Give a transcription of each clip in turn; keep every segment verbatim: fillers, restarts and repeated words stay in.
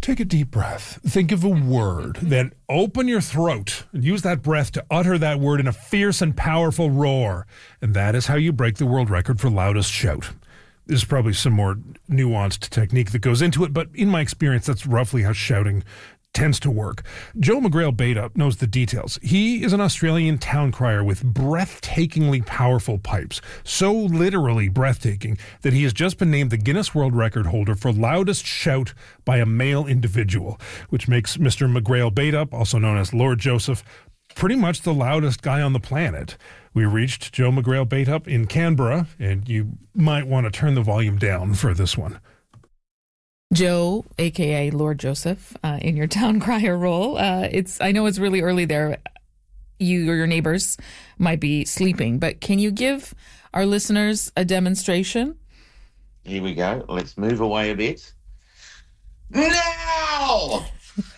Take a deep breath. Think of a word. Then open your throat and use that breath to utter that word in a fierce and powerful roar. And that is how you break the world record for loudest shout. There's probably some more nuanced technique that goes into it, but in my experience, that's roughly how shouting tends to work. Joe McGrail-Beta knows the details. He is an Australian town crier with breathtakingly powerful pipes, so literally breathtaking that he has just been named the Guinness World Record holder for loudest shout by a male individual, which makes Mister McGrail-Beta, also known as Lord Joseph, pretty much the loudest guy on the planet. We reached Joe McGrail-Beta in Canberra, and you might want to turn the volume down for this one. Joe, a k a. Lord Joseph, uh, in your town crier role. Uh, it's I know it's really early there. You or your neighbors might be sleeping, but can you give our listeners a demonstration? Here we go. Let's move away a bit. Now!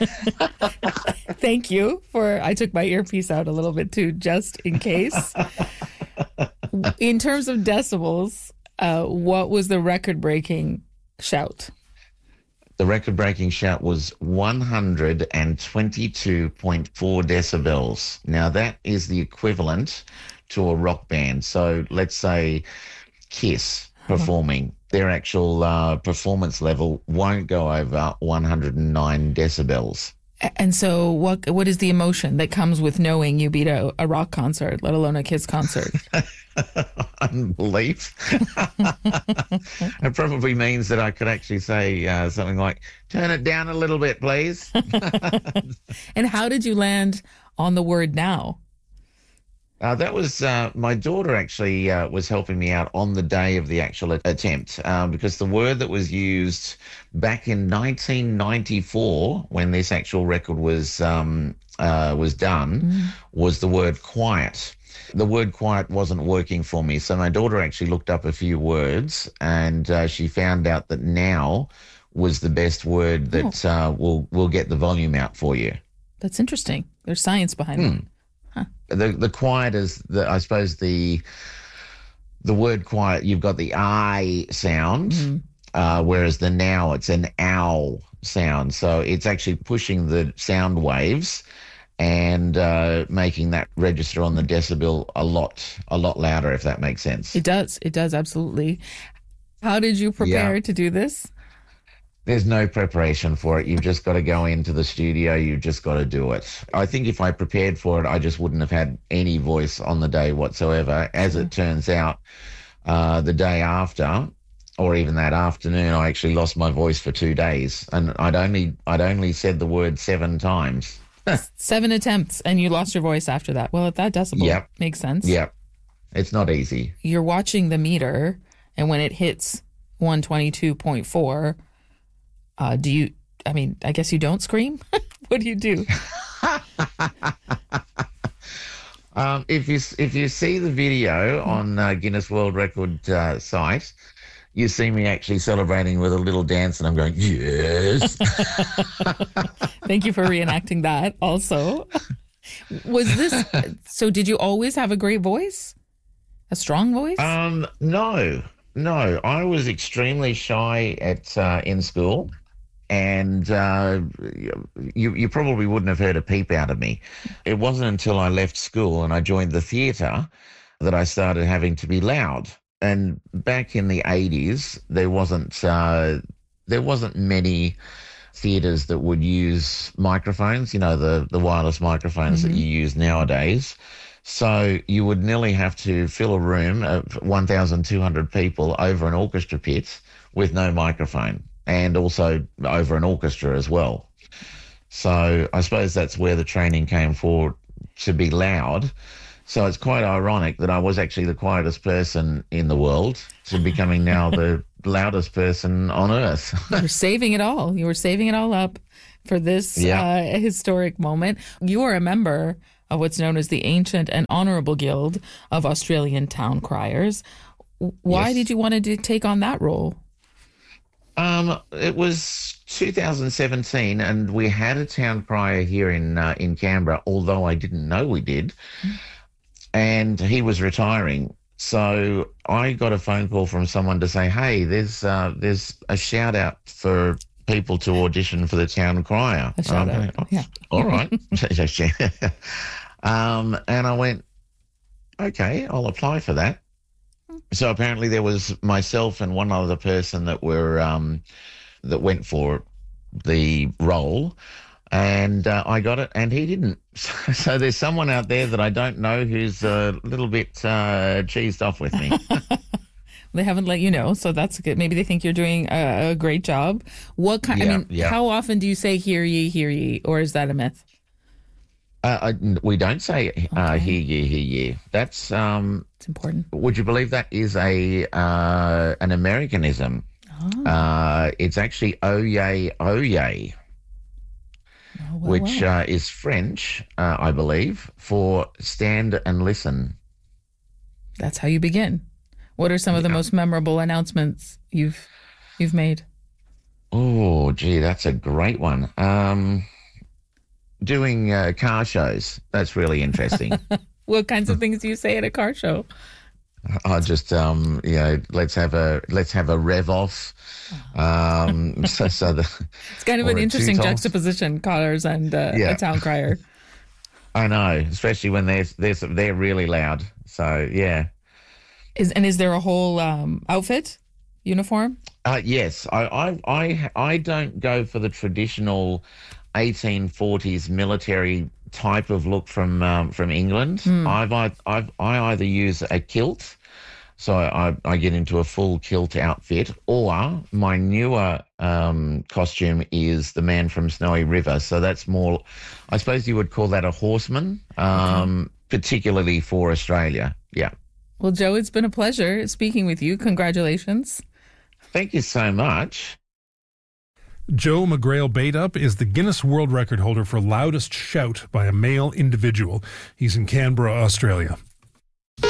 Thank you for, I took my earpiece out a little bit too, just in case. In terms of decibels, uh, what was the record-breaking shout? The record-breaking shout was one hundred twenty-two point four decibels. Now, that is the equivalent to a rock band. So let's say Kiss performing. Their actual uh, performance level won't go over one hundred nine decibels. And so what what is the emotion that comes with knowing you beat a, a rock concert, let alone a Kiss concert? Unbelief. It probably means that I could actually say uh, something like, turn it down a little bit, please. And how did you land on the word now? Uh, that was uh, my daughter actually uh, was helping me out on the day of the actual attempt um, because the word that was used back in nineteen ninety-four when this actual record was um, uh, was done mm. was the word quiet. The word quiet wasn't working for me, so my daughter actually looked up a few words and uh, she found out that now was the best word that oh. uh, will will get the volume out for you. That's interesting. There's science behind mm. it. Huh. The the quiet is the I suppose the the word quiet. You've got the I sound, mm-hmm. uh, whereas the now it's an ow sound. So it's actually pushing the sound waves and uh, making that register on the decibel a lot a lot louder. If that makes sense. It does. It does absolutely. How did you prepare yeah. to do this? There's no preparation for it. You've just got to go into the studio. You've just got to do it. I think if I prepared for it, I just wouldn't have had any voice on the day whatsoever. As it turns out, uh, the day after, or even that afternoon, I actually lost my voice for two days, and I'd only I'd only said the word seven times. Seven attempts, and you lost your voice after that. Well, at that decibel, yep. makes sense. Yep, it's not easy. You're watching the meter, and when it hits one twenty-two point four. Uh, do you, I mean, I guess you don't scream? What do you do? um, if you if you see the video on uh, Guinness World Record uh, site, you see me actually celebrating with a little dance and I'm going, yes. Thank you for reenacting that also. Was this, so did you always have a great voice? A strong voice? Um, no, no. I was extremely shy at uh, in school. And uh, you you probably wouldn't have heard a peep out of me. It wasn't until I left school and I joined the theatre that I started having to be loud. And back in the eighties, there wasn't uh, there wasn't many theatres that would use microphones. You know, the the wireless microphones mm-hmm. that you use nowadays. So you would nearly have to fill a room of one thousand two hundred people over an orchestra pit with no microphone. And also over an orchestra as well. So I suppose that's where the training came for, to be loud. So it's quite ironic that I was actually the quietest person in the world to becoming now the loudest person on earth. You were saving it all. You were saving it all up for this yeah. uh, historic moment. You are a member of what's known as the Ancient and Honourable Guild of Australian Town Criers. Why yes. did you want to do, take on that role? Um, it was two thousand seventeen, and we had a town crier here in uh, in Canberra, although I didn't know we did, and he was retiring. So I got a phone call from someone to say, "Hey, there's uh, there's a shout out for people to audition for the town crier. A shout out. Oh, Yeah. all right. um, and I went, okay, I'll apply for that. So apparently there was myself and one other person that were um, that went for the role, and uh, I got it and he didn't. So there's someone out there that I don't know who's a little bit uh, cheesed off with me. They haven't let you know, so that's good. Maybe they think you're doing a, a great job. What kind? Yeah, I mean, yeah. how often do you say "hear ye, hear ye," or is that a myth? Uh, I, we don't say uh, Okay. hear ye, hear ye. That's um. It's important. Would you believe that is a uh, an Americanism? Oh, Uh, it's actually oh yay, oh yay, oh, well, which well. Uh, is French, uh, I believe, for stand and listen. That's how you begin. What are some of the most memorable announcements you've you've made? Oh, gee, that's a great one. Um, doing uh, car shows. That's really interesting. What kinds of things do you say at a car show? I just, um, you know, let's have a let's have a rev off. Um, so, so the, It's kind of or an a interesting toot off. juxtaposition, cars and uh, Yeah. a town crier. I know, especially when they're they're they're really loud. So yeah. Is and is there a whole um, outfit, uniform? Uh, yes, I, I, I, I don't go for the traditional eighteen forties military type of look from um, from England. I've, I, I've, I either use a kilt, so I, I get into a full kilt outfit, or my newer um, costume is the man from Snowy River. So that's more, I suppose you would call that a horseman, um, particularly for Australia. Yeah. Well, Joe, it's been a pleasure speaking with you. Congratulations. Thank you so much. Joe McGrail Baitup is the Guinness World Record holder for loudest shout by a male individual. He's in Canberra, Australia.